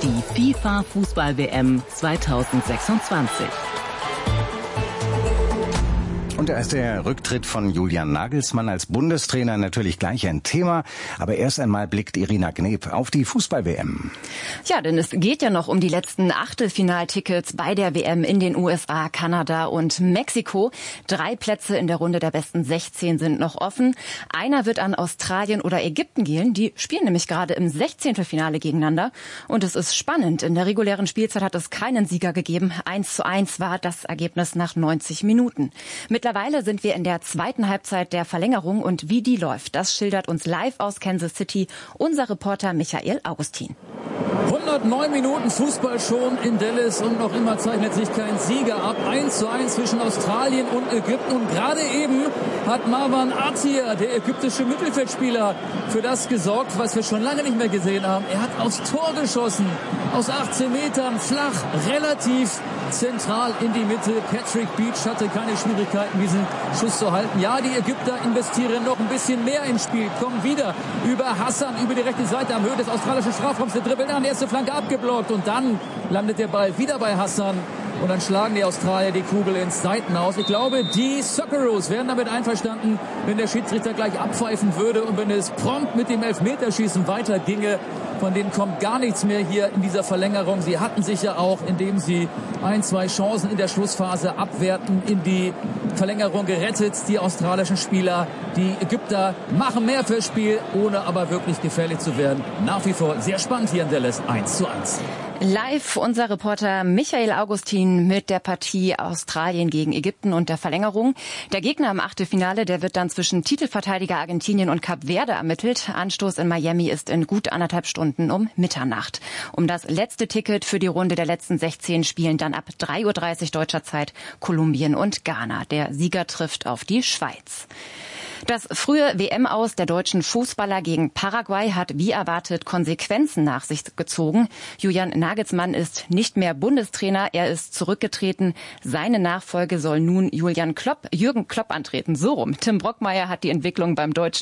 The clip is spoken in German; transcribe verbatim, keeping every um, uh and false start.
Die FIFA-Fußball-W M zweitausendsechsundzwanzig. Und da ist der Rücktritt von Julian Nagelsmann als Bundestrainer natürlich gleich ein Thema. Aber erst einmal blickt Irina Gneb auf die Fußball-W M. Ja, denn es geht ja noch um die letzten Achtelfinaltickets bei der W M in den U S A, Kanada und Mexiko. Drei Plätze in der Runde der besten sechzehn sind noch offen. Einer wird an Australien oder Ägypten gehen. Die spielen nämlich gerade im Sechzehntelfinale gegeneinander. Und es ist spannend. In der regulären Spielzeit hat es keinen Sieger gegeben. Eins zu eins war das Ergebnis nach neunzig Minuten. Mittlerweile sind wir in der zweiten Halbzeit der Verlängerung und wie die läuft, das schildert uns live aus Kansas City unser Reporter Michael Augustin. hundertneun Minuten Fußball schon in Dallas und noch immer zeichnet sich kein Sieger ab. eins zu eins zwischen Australien und Ägypten und gerade eben hat Marwan Atia, der ägyptische Mittelfeldspieler, für das gesorgt, was wir schon lange nicht mehr gesehen haben. Er hat aufs Tor geschossen, aus achtzehn Metern, flach, relativ zentral in die Mitte. Patrick Beach hatte keine Schwierigkeiten, diesen Schuss zu halten. Ja, die Ägypter investieren noch ein bisschen mehr ins Spiel, kommen wieder über Hassan, über die rechte Seite am Höhe des australischen Strafraums. Der dribbelt an, erste Flanke abgeblockt und dann landet der Ball wieder bei Hassan. Und dann schlagen die Australier die Kugel ins Seitenhaus. Ich glaube, die Socceroos wären damit einverstanden, wenn der Schiedsrichter gleich abpfeifen würde und wenn es prompt mit dem Elfmeterschießen weiterginge. Von denen kommt gar nichts mehr hier in dieser Verlängerung. Sie hatten sich ja auch, indem sie ein, zwei Chancen in der Schlussphase abwerten, in die Verlängerung gerettet. Die australischen Spieler, die Ägypter machen mehr fürs Spiel, ohne aber wirklich gefährlich zu werden. Nach wie vor sehr spannend hier in Dallas, eins zu eins. Live unser Reporter Michael Augustin mit der Partie Australien gegen Ägypten und der Verlängerung. Der Gegner im Achtelfinale, der wird dann zwischen Titelverteidiger Argentinien und Kap Verde ermittelt. Anstoß in Miami ist in gut anderthalb Stunden um Mitternacht. Um das letzte Ticket für die Runde der letzten sechzehn spielen dann ab drei Uhr dreißig deutscher Zeit Kolumbien und Ghana. Der Sieger trifft auf die Schweiz. Das frühe W M-Aus der deutschen Fußballer gegen Paraguay hat wie erwartet Konsequenzen nach sich gezogen. Julian Nagelsmann ist nicht mehr Bundestrainer, er ist zurückgetreten. Seine Nachfolge soll nun Julian Klopp, Jürgen Klopp antreten. So rum. Tim Brockmeier hat die Entwicklung beim deutschen